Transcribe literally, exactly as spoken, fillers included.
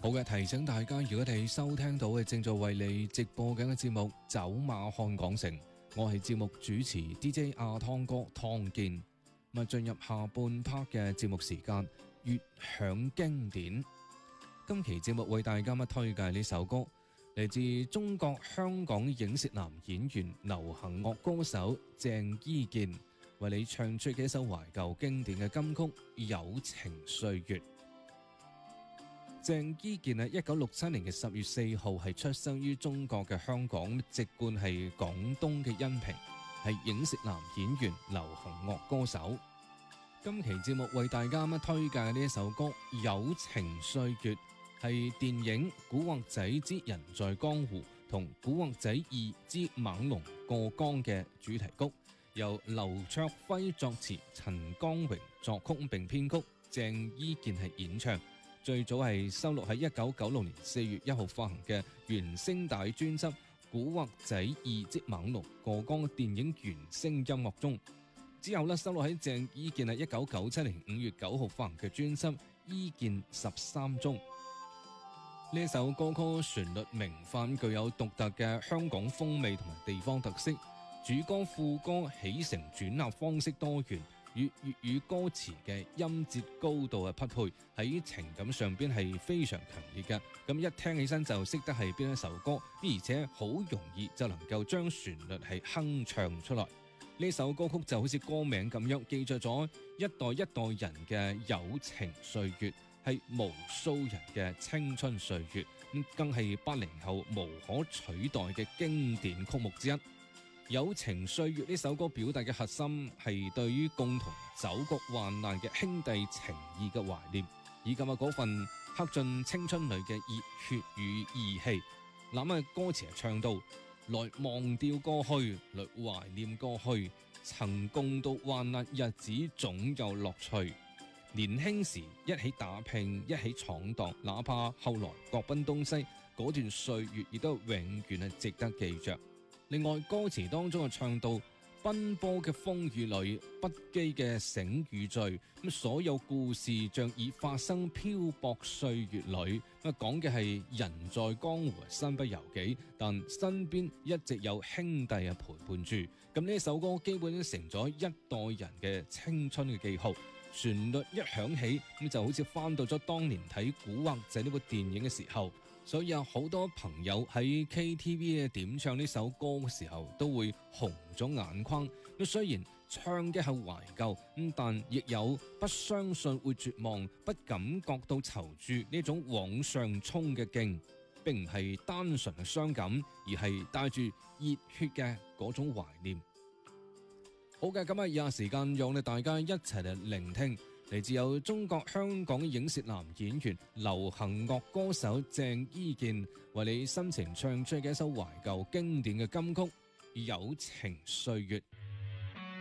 好嘅，提醒大家，如果你收聽到嘅正在為你直播緊嘅節目《走馬看港城》，我係節目主持 D J 阿湯哥湯健。咁啊，進入下半 part 嘅節目時間，粵響經典。今期節目為大家乜推介呢首歌，嚟自中國香港影視男演員、流行樂歌手鄭伊健，為你唱出嘅一首懷舊經典嘅金曲《友情歲月》。鄭伊健喺一九六七年嘅十月四號係出生於中國嘅香港，籍貫係廣東嘅恩平，係影視男演員、流行樂歌手。今期節目為大家咁推介呢一首歌《友情歲月》，係電影《古惑仔之人在江湖》同《古惑仔二之猛龍過江》嘅主題曲，由劉卓輝作詞，陳光榮作曲並編曲，鄭伊健係演唱。最早係收錄喺一九九六年四月一號發行嘅原聲帶專輯《古惑仔二之猛龍過江》嘅電影原聲音樂中。之後咧，收錄喺鄭伊健喺一九九七年五月九號發行嘅專輯《伊健十三》中。呢首歌曲旋律明快，具有獨特嘅香港風味同埋地方特色，主歌副歌起承轉合方式多元，與粵語歌詞嘅音節高度嘅匹配，喺情感上邊係非常強烈嘅。咁一聽起身就識得係邊一首歌，而且好容易就能夠將旋律係哼唱出來。呢首歌曲就好似歌名咁樣，記載咗一代一代人嘅友情歲月，係無數人嘅青春歲月，咁更係八零後無可取代嘅經典曲目之一。友情歲月呢首歌表達嘅核心係對於共同走過患難嘅兄弟情誼嘅懷念，以及啊嗰份刻進青春裏嘅熱血與義氣。諗下歌詞係唱到：來忘掉過去，來懷念過去，曾共度患難日子總有樂趣。年輕時一起打拼，一起闖蕩，哪怕後來各奔東西，嗰段歲月亦都永遠係值得記着。另外歌詞當中啊唱到奔波嘅風雨裏，不羈嘅醒與醉，咁所有故事像已發生漂泊歲月裏，咁講嘅係人在江湖身不由己，但身邊一直有兄弟啊陪伴住。咁呢首歌基本都成咗一代人嘅青春嘅記號。旋律一響起，咁就好似翻到咗當年睇《古惑仔》呢部電影嘅時候，所以有好多朋友喺 K T V 嘅點唱呢首歌嘅時候，都會紅咗眼眶。咁雖然唱嘅係懷舊，咁但亦有不相信會絕望，不感覺到躊躇呢種往上衝嘅勁，並唔係單純嘅傷感，而係帶住熱血嘅嗰種懷念。好嘅，咁啊，以下時間讓你大家一齊嚟聆聽嚟自有中國香港影視男演員、流行樂歌手鄭伊健為你深情唱出嘅一首懷舊經典嘅金曲《友情歲月》。